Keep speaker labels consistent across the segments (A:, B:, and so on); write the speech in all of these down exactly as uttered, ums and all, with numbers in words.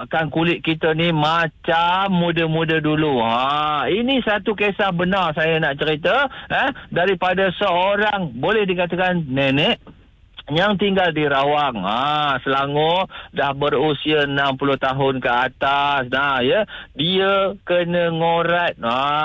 A: nakkan kulit kita ni macam muda-muda dulu. Ha, ini satu kisah benar saya nak cerita eh, daripada seorang boleh dikatakan nenek yang tinggal di Rawang, ha, Selangor, dah berusia enam puluh tahun ke atas. Nah, ya, dia kena ngorat.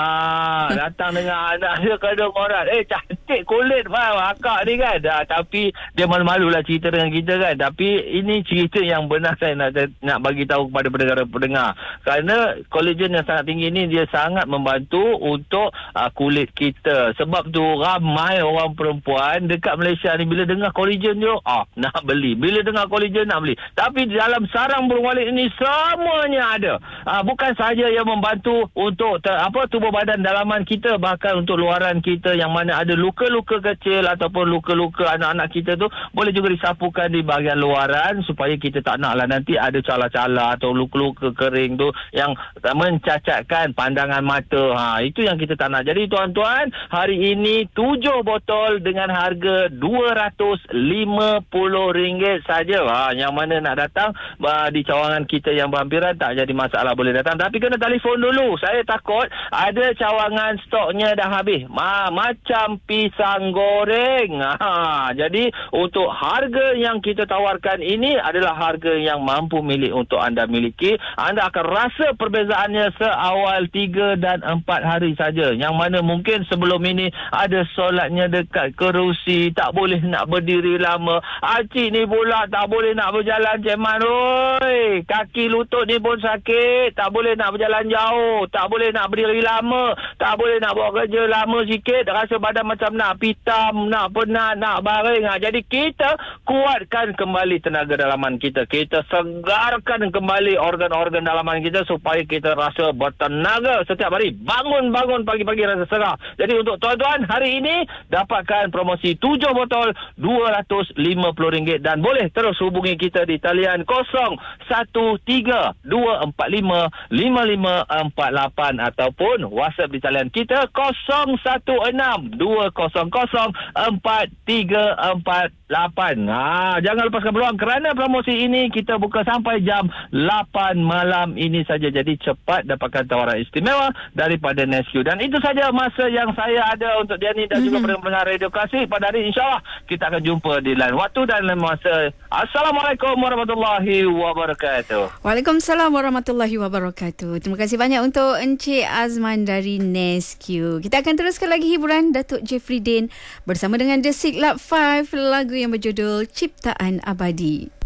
A: Ha, datang dengan anak dia kena ngorat. Eh, cantik kulit mah akak ni kan. Dah, tapi dia malu-malulah cerita dengan kita kan. Tapi ini cerita yang benar saya nak nak bagi tahu kepada pendengar-pendengar. Kerana kolagen yang sangat tinggi ni dia sangat membantu untuk uh, kulit kita. Sebab tu ramai orang perempuan dekat Malaysia ni bila dengar kolagen je, ah, nak beli. Bila dengar kolagen nak beli. Tapi dalam sarang burung walet ini semuanya ada. Ah, bukan sahaja yang membantu untuk ter, apa tubuh badan dalaman kita, bahkan untuk luaran kita yang mana ada luka-luka kecil ataupun luka-luka anak-anak kita tu boleh juga disapukan di bahagian luaran supaya kita tak naklah nanti ada cala-cala atau luka-luka kering tu yang mencacatkan pandangan mata. Ha, itu yang kita tak nak. Jadi tuan-tuan, hari ini tujuh botol dengan harga dua ratus lima puluh ringgit saja. Ha, yang mana nak datang uh, di cawangan kita yang berhampiran tak jadi masalah, boleh datang. Tapi kena telefon dulu. Saya takut ada cawangan stoknya dah habis. Ma, macam pisang goreng. Ha, jadi untuk harga yang kita tawarkan ini adalah harga yang mampu milik untuk anda miliki. Anda akan rasa perbezaannya seawal tiga dan empat hari saja. Yang mana mungkin sebelum ini ada solatnya dekat kerusi, tak boleh nak berdiri lama. Acik ni pula tak boleh nak berjalan ceman. Oi, kaki lutut ni pun sakit, tak boleh nak berjalan jauh, tak boleh nak berdiri lama, tak boleh nak buat kerja lama sikit, rasa badan macam nak pitam, nak penat, nak baring. Ha, jadi kita kuatkan kembali tenaga dalaman kita. Kita segarkan kembali organ-organ dalaman kita supaya kita rasa bertenaga setiap hari. Bangun-bangun pagi-pagi rasa segar. Jadi untuk tuan-tuan, hari ini dapatkan promosi tujuh botol dua ratus lima puluh ringgit dan boleh terus hubungi kita di talian kosong satu tiga dua empat lima lima lima empat lapan ataupun WhatsApp di talian kita kosong satu enam dua kosong kosong empat tiga empat lapan. Ha, jangan lepaskan peluang kerana promosi ini kita buka sampai jam lapan malam ini saja. Jadi cepat dapatkan tawaran istimewa daripada Nescu. Dan itu saja masa yang saya ada untuk dia ni dan mm-hmm. juga pendengar Radio Klasik pada hari. InsyaAllah kita akan jumpa di lain waktu dan lain masa. Assalamualaikum warahmatullahi wabarakatuh.
B: Waalaikumsalam warahmatullahi wabarakatuh. Terima kasih banyak untuk Encik Azman dari Nescu. Kita akan teruskan lagi hiburan Datuk Jeffrey Din bersama dengan The Siglap lima, lagu yang berjudul Ciptaan Abadi.